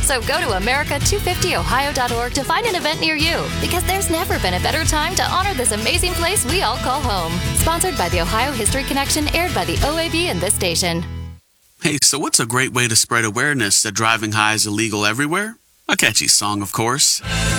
So go to America250ohio.org to find an event near you, because there's never been a better time to honor this amazing place we all call home. Sponsored by the Ohio History Connection, aired by the OAB and this station. Hey, so what's a great way to spread awareness that driving high is illegal everywhere? A catchy song, of course.